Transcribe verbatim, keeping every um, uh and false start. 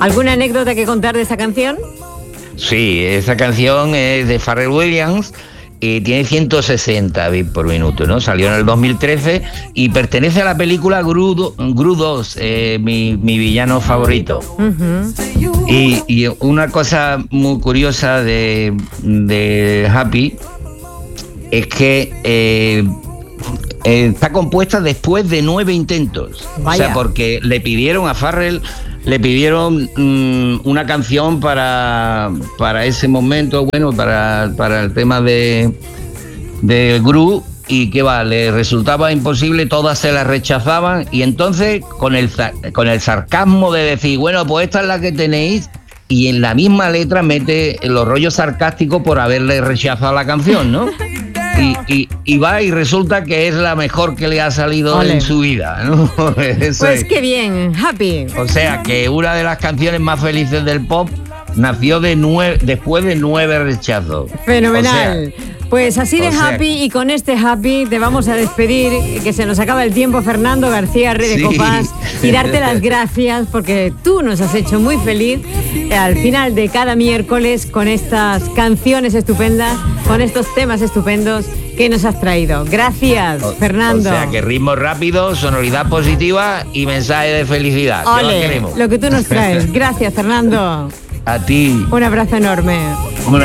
¿Alguna anécdota que contar de esta canción? Sí, esa canción es de Pharrell Williams y tiene ciento sesenta bits por minuto, ¿no? Salió en el dos mil trece y pertenece a la película Gru, Gru dos, eh, mi, mi villano favorito. Uh-huh. Y, y una cosa muy curiosa de, de Happy es que eh, eh, está compuesta después de nueve intentos. Vaya. O sea, porque le pidieron a Pharrell, le pidieron mmm, una canción para, para ese momento, bueno, para, para el tema de, de Gru, y que va, le resultaba imposible, todas se las rechazaban, y entonces con el, con el sarcasmo de decir, bueno, pues esta es la que tenéis, y en la misma letra mete los rollos sarcásticos por haberle rechazado la canción, ¿no? Y, y, y va y resulta que es la mejor que le ha salido Ole. en su vida, ¿no? Eso pues es. Qué bien, Happy. O sea que una de las canciones más felices del pop nació de nueve, después de nueve rechazos. Fenomenal. O sea, pues así de sea, Happy, y con este Happy te vamos a despedir, que se nos acaba el tiempo. Fernando García, Rey de sí. Copas, y darte las gracias porque tú nos has hecho muy feliz al final de cada miércoles con estas canciones estupendas, con estos temas estupendos que nos has traído. Gracias, o, Fernando. O sea que ritmo rápido, sonoridad positiva y mensaje de felicidad. Ole, lo que tú nos traes. Gracias, Fernando. A ti. Un abrazo enorme. Un